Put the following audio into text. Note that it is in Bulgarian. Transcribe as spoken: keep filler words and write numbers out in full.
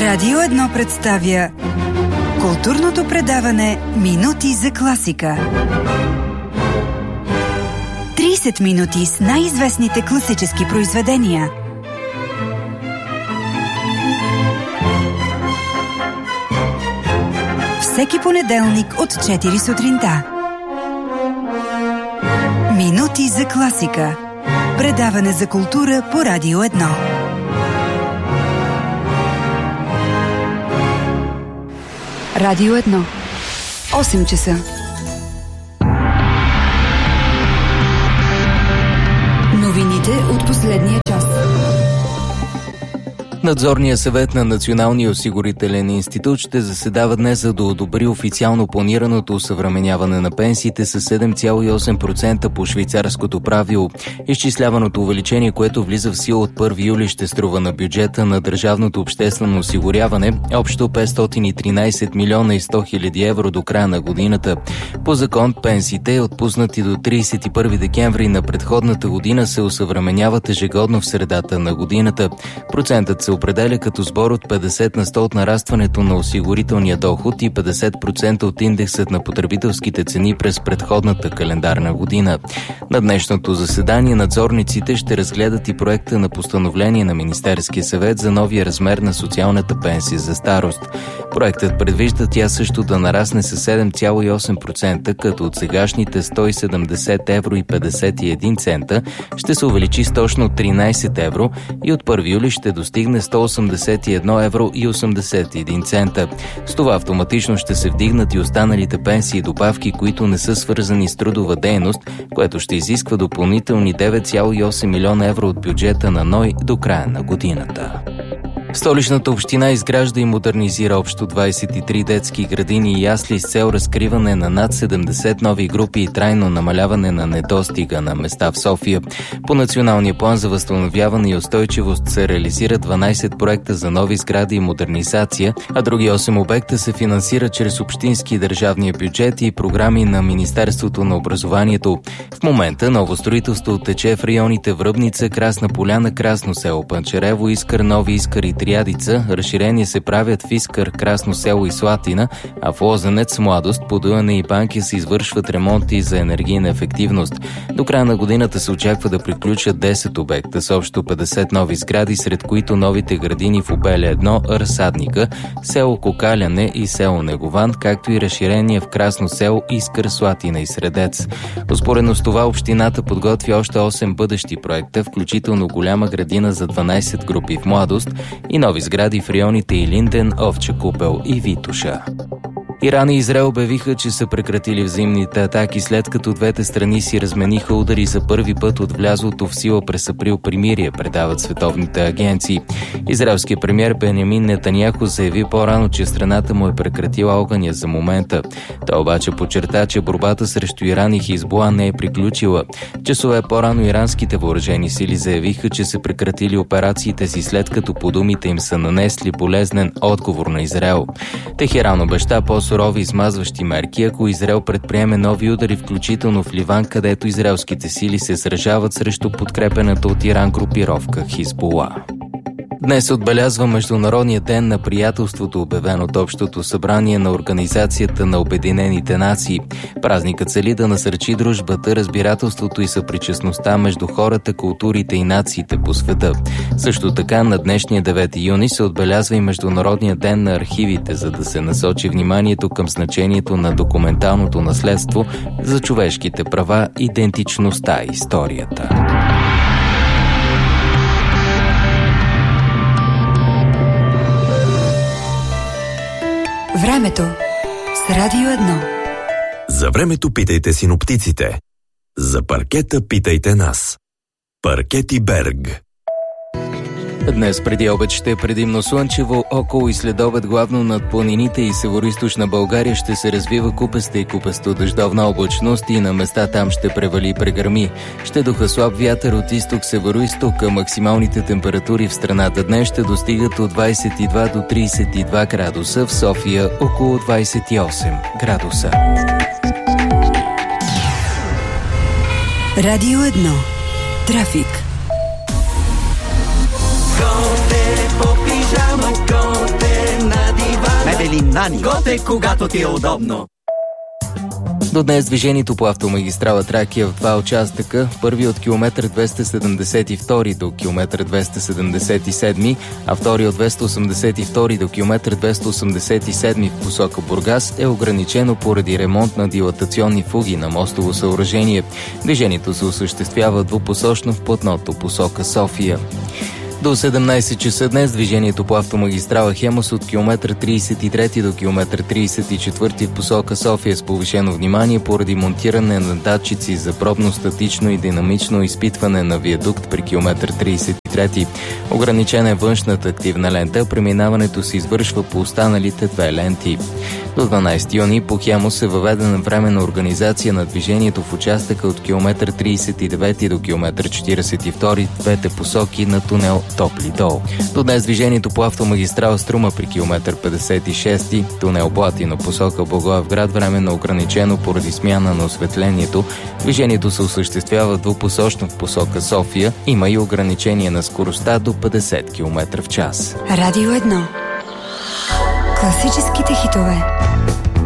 Радио едно представя културното предаване Минути за класика. трийсет минути с най-известните класически произведения. Всеки понеделник от четири сутринта. Минути за класика. Предаване за култура по Радио едно. Радио едно. осем часа. Новините от последния час. Надзорният съвет на Националния осигурителен институт ще заседава днес, за да одобри официално планираното осъвременяване на пенсиите с седем цяло и осем процента по швейцарското правило. Изчисляваното увеличение, което влиза в сила от първи юли, ще струва на бюджета на държавното обществено осигуряване общо петстотин и тринайсет милиона и сто хиляди евро до края на годината. По закон пенсиите, отпуснати до трийсет и първи декември на предходната година, се осъвременяват ежегодно в средата на годината. Процентът се определя като сбор от петдесет на сто от нарастването на осигурителния доход и петдесет процента от индексът на потребителските цени през предходната календарна година. На днешното заседание надзорниците ще разгледат и проекта на постановление на Министерския съвет за новия размер на социалната пенсия за старост. Проектът предвижда тя също да нарасне с седем цяло и осем процента, като от сегашните сто и седемдесет евро и петдесет и един цента ще се увеличи с точно тринайсет евро и от първи юли ще достигне сто осемдесет и едно евро и осемдесет и един цента. С това автоматично ще се вдигнат и останалите пенсии и добавки, които не са свързани с трудова дейност, което ще изисква допълнителни девет цяло и осем милиона евро от бюджета на НОИ до края на годината. Столичната община изгражда и модернизира общо двайсет и три детски градини и ясли с цел разкриване на над седемдесет нови групи и трайно намаляване на недостига на места в София. По националния план за възстановяване и устойчивост се реализират дванайсет проекта за нови сгради и модернизация, а други осем обекта се финансират чрез общински и държавния бюджет и програми на Министерството на образованието. В момента ново строителство тече в районите Връбница, Красна поляна, Красно село, Панчарево, Искър, Нови Искър и Триадица. Разширения се правят в Искър, Красно село и Слатина, а в Лозенец, Младост, Подуяне и Банки се извършват ремонти за енергийна ефективност. До края на годината се очаква да приключат десет обекта с общо петдесет нови сгради, сред които новите градини в Обеля едно, Разсадника, село Кокаляне и село Негован, както и разширение в Красно село, Искър, Слатина и Средец. Успоредно с това общината подготвя още осем бъдещи проекта, включително голяма градина за дванайсет групи в Младост и нови сгради в районите Илинден, Овча купел и Витоша. Иран и Израел обявиха, че са прекратили взаимните атаки, след като двете страни си размениха удари за първи път от влязлото в сила през април примирие, предават световните агенции. Израелският премиер Бенямин Нетаняху заяви по-рано, че страната му е прекратила огъня за момента. Той обаче подчерта, че борбата срещу Иран и Хизбула не е приключила. Часове по-рано иранските въоръжени сили заявиха, че са прекратили операциите си, след като по думите им са нанесли болезнен отговор на Израел. Техеран обеща по сурови измазващи мерки, ако Израел предприеме нови удари, включително в Ливан, където израелските сили се сражават срещу подкрепената от Иран групировка Хизбула. Днес отбелязва Международния ден на приятелството, обявен от Общото събрание на Организацията на Обединените нации. Празникът цели да насърчи дружбата, разбирателството и съпричастността между хората, културите и нациите по света. Също така на днешния девети юни се отбелязва и Международния ден на архивите, за да се насочи вниманието към значението на документалното наследство за човешките права, идентичността и историята. Времето с Радио едно. За времето питайте синоптиците. За паркета питайте нас. Паркети Берг. Днес преди обед ще е предимно слънчево, около и следобед главно над планините и североизточна България ще се развива купеста и купесто дъждовна облачност и на места там ще превали и прегърми. Ще духа слаб вятър от изток-североизток, а максималните температури в страната днес ще достигат от двайсет и два до трийсет и два градуса, в София около двайсет и осем градуса. Радио едно. Трафик. Conte po piżama, Conte Нани. Готек, когато ти е удобно. До днес движението по автомагистрала Тракия в два участъка, първи от километър двеста седемдесет и втори до километър двеста седемдесет и седми, а втори от двеста осемдесет и втори до километър двеста осемдесет и седми в посока Бургас е ограничено поради ремонт на дилатационни фуги на мостово съоръжение. Движението се осъществява двупосочно в платното посока София. До седемнайсет часа днес движението по автомагистрала Хемус от километър трийсет и трети до километър трийсет и четвърти в посока София с повишено внимание поради монтиране на датчици за пробно статично и динамично изпитване на виадукт при километър трийсет и трети. Ограничена е външната активна лента, преминаването се извършва по останалите две ленти. До дванайсети юни по Хемус е въведена временна организация на движението в участъка от километър трийсет и девети до километър четирийсет и втори в двете посоки на тунел Топли дол. До днес движението по автомагистрала Струма при километър петдесет и шести, тунел Блатино посока Благоевград временно ограничено поради смяна на осветлението. Движението се осъществява двупосочно в посока София. Има и ограничение на скоростта до петдесет километра в час. Радио едно. Класическите хитове.